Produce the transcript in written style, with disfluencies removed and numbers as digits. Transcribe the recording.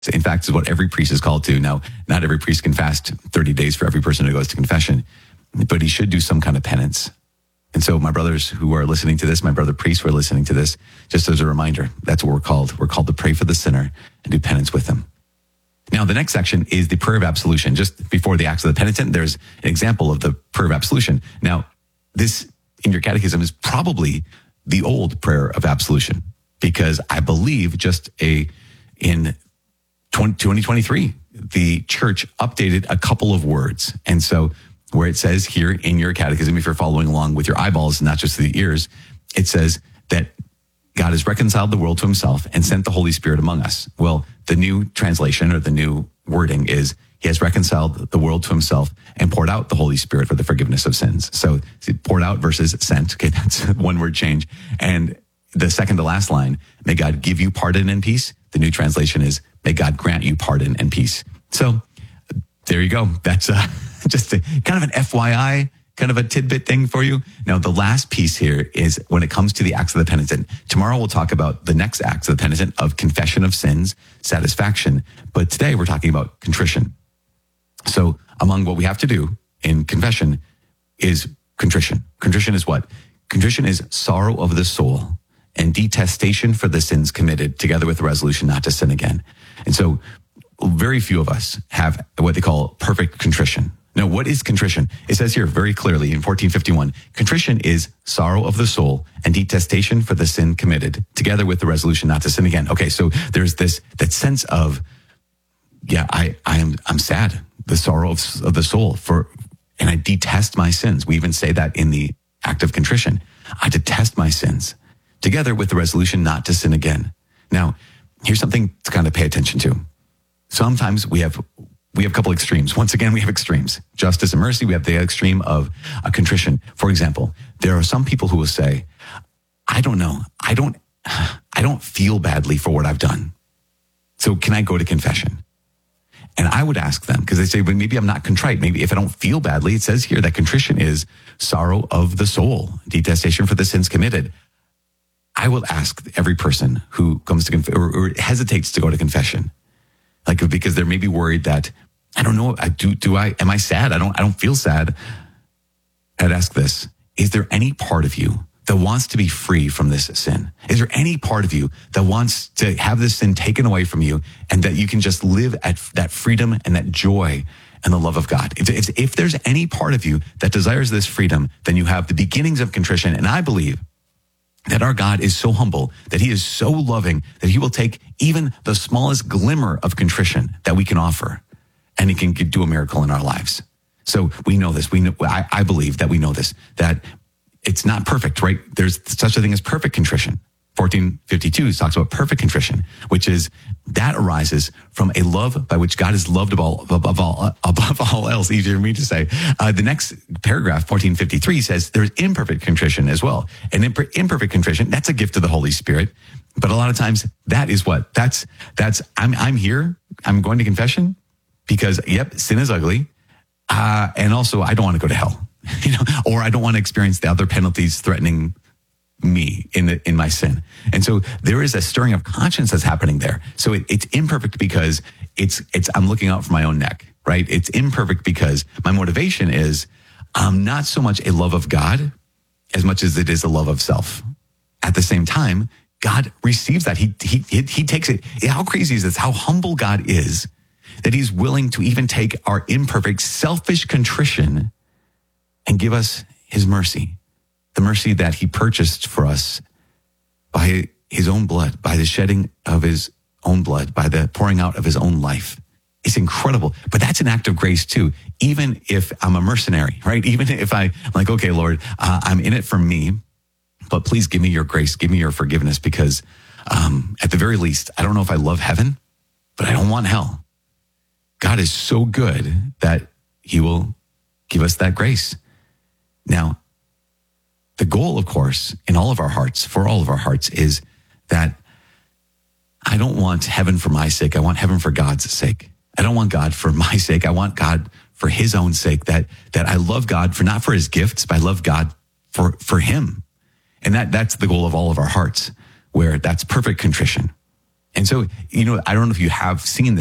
In fact, is what every priest is called to. Now, not every priest can fast 30 days for every person who goes to confession, but he should do some kind of penance. And so my brothers who are listening to this, my brother priests who are listening to this, just as a reminder, that's what we're called. We're called to pray for the sinner and do penance with them. Now, the next section is the prayer of absolution. Just before the acts of the penitent, there's an example of the prayer of absolution. Now, this in your catechism is probably the old prayer of absolution, because I believe in 2023, the church updated a couple of words. And so where it says here in your catechism, if you're following along with your eyeballs, not just the ears, it says that God has reconciled the world to himself and sent the Holy Spirit among us. Well, the new translation or the new wording is he has reconciled the world to himself and poured out the Holy Spirit for the forgiveness of sins. So poured out versus sent. Okay, that's one word change. And the second to last line, may God give you pardon and peace. The new translation is, may God grant you pardon and peace. So there you go. That's just a kind of an FYI, kind of a tidbit thing for you. Now, the last piece here is when it comes to the acts of the penitent. Tomorrow we'll talk about the next acts of the penitent of confession of sins, satisfaction. But today we're talking about contrition. So among what we have to do in confession is contrition. Contrition is what? Contrition is sorrow of the soul and detestation for the sins committed, together with the resolution not to sin again. And so very few of us have what they call perfect contrition. Now, what is contrition? It says here very clearly in 1451, contrition is sorrow of the soul and detestation for the sin committed, together with the resolution not to sin again. Okay, so there's that sense of, yeah, I'm sad, the sorrow of the soul and I detest my sins. We even say that in the act of contrition. I detest my sins, together with the resolution not to sin again. Now, here's something to kind of pay attention to. Sometimes we have a couple extremes. Once again, we have extremes. Justice and mercy, we have the extreme of a contrition. For example, there are some people who will say, I don't know. I don't feel badly for what I've done. So can I go to confession? And I would ask them, because they say, well, maybe I'm not contrite. Maybe if I don't feel badly, it says here that contrition is sorrow of the soul, detestation for the sins committed. I will ask every person who comes to or hesitates to go to confession, because they're maybe worried that, I don't know, am I sad? I don't feel sad. I'd ask this, is there any part of you that wants to be free from this sin? Is there any part of you that wants to have this sin taken away from you and that you can just live at that freedom and that joy and the love of God? If there's any part of you that desires this freedom, then you have the beginnings of contrition. And I believe that our God is so humble, that he is so loving, that he will take even the smallest glimmer of contrition that we can offer, and he can do a miracle in our lives. So we know this. I believe that we know this, that it's not perfect, right? There's such a thing as perfect contrition. 1452 talks about perfect contrition, which is that arises from a love by which God is loved above all else. Easier for me to say. The next paragraph, 1453, says there's imperfect contrition as well. And imperfect contrition, that's a gift of the Holy Spirit. But a lot of times that is what? I'm here. I'm going to confession because, yep, sin is ugly. And also I don't want to go to hell, or I don't want to experience the other penalties threatening me in my sin. And so there is a stirring of conscience that's happening there. So it's imperfect because I'm looking out for my own neck, right? It's imperfect because my motivation is not so much a love of God as much as it is a love of self. At the same time, God receives that. He takes it. How crazy is this? How humble God is that he's willing to even take our imperfect, selfish contrition and give us his mercy. The mercy that he purchased for us by his own blood, by the shedding of his own blood, by the pouring out of his own life. It's incredible. But that's an act of grace too. Even if I'm a mercenary, right? Even if I'm like, okay, Lord, I'm in it for me, but please give me your grace, give me your forgiveness, because at the very least, I don't know if I love heaven, but I don't want hell. God is so good that he will give us that grace. Now, the goal, of course, in all of our hearts, for all of our hearts, is that I don't want heaven for my sake. I want heaven for God's sake. I don't want God for my sake. I want God for his own sake, that I love God for not for his gifts, but I love God for him. And that's the goal of all of our hearts, where that's perfect contrition. And so, I don't know if you have seen